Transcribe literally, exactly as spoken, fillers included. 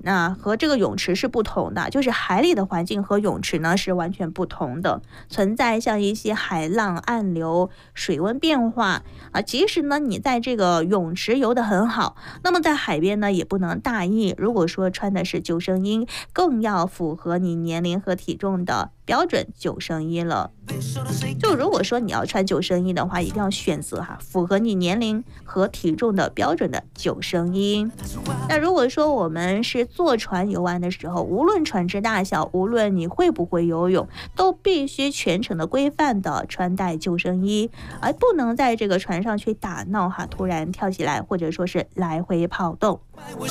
那和这个泳池是不同的，就是海里的环境和泳池呢是完全不同的，存在像一些海浪、暗流、水温变化啊。即使呢你在这个泳池游得很好，那么在海边呢也不能大意。如果说穿的是救生衣，更要符合你年龄和体重的标准救生衣了。就如果说你要穿救生衣的话，一定要选择哈符合你年龄和体重的标准的救生衣。那如果说我们是坐船游玩的时候，无论船只大小，无论你会不会游泳，都必须全程的规范的穿戴救生衣，而不能在这个船上去打闹哈，突然跳起来或者说是来回跑动。